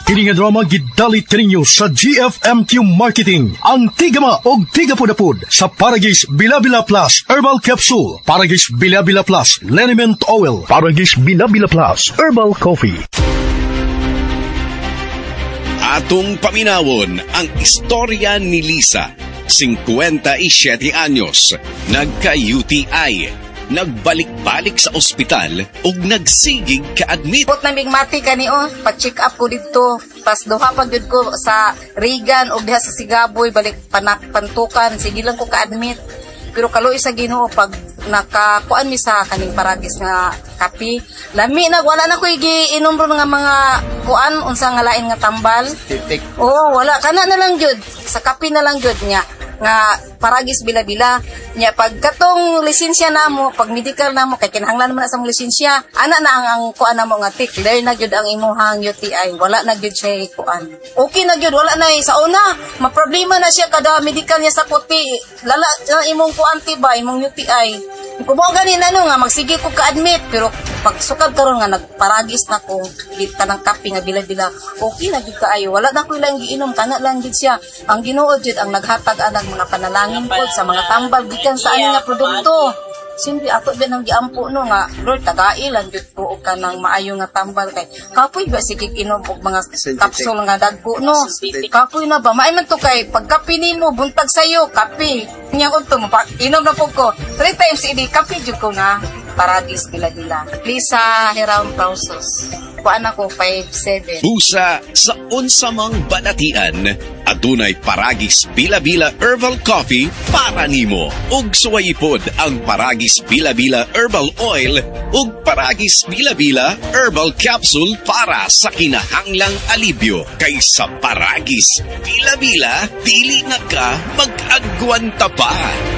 Kini nga drama gidalit kaninyo sa GFMQ Marketing. Ang tigama og tigapudapud sa Paragis Bila-Bila Plus Herbal Capsule, Paragis Bila-Bila Plus Liniment Oil, Paragis Bila-Bila Plus Herbal Coffee. Atong paminawon ang istorya ni Lisa, 57 anyos, nagka-UTI. Nagbalik-balik sa ospital ug nagsigig ka-admit. Put na migmati kani pa-check up ko dito. Pas duha pag jud ko sa Regan ug diha sa Sigaboy balik pantukan, sige lang ko ka-admit. Pero kaloy sa Ginoo pag nakakuan mi sa kaning Paragis nga kape, lami na wala na ko giinom ron nga mga kuan unsa nga lain nga tambal. Oh, wala kana na lang jud sa kape na lang jud nga Paragis Bila-Bila nya pag katong lisensya namo pag medical namo kay kinahanglan man sa lisensya ana na ang kuan namo nga clear na gyud ang imuhang UTI, wala na gyud siya kuan, okay na gyud, wala na sa una maproblema na siya kada medical niya sa kuti lala imong kuan tiba imong UTI. Kumo gani na nga magsige ko ka-admit pero pag sukad karon nga nagparagis na ko kita ng kape nga Bila-Bila, okay na gyud kaayo, wala na ko lang giinom kana lang gyud siya. Ang Ginoo jud ang naghatag anang mga panalangin pod sa mga tambal gikan sa ani nga produkto. Simple ato din ang giampo no nga Lord tagai lang jud ko og kanang maayo nga tambal kay kapoy ba sige inom og mga capsule nga dagko no. Kapoy na ba maay man to kay pagkape nimo buntag sayo kape nya unto inom na pud ko 3 times idi kape jud ko na Paragis Bila-Bila. Lisa Heram Pausos. Kuan ako 5'7". Busa sa unsamang banatian, adunay Paragis Bila-Bila Herbal Coffee para nimo. Ug suwayipod ang Paragis Bila-Bila Herbal Oil ug Paragis Bila-Bila Herbal Capsule para sa kinahanglang alibyo. Kaysa Paragis Bila-Bila, dili na ka mag-agwanta pa.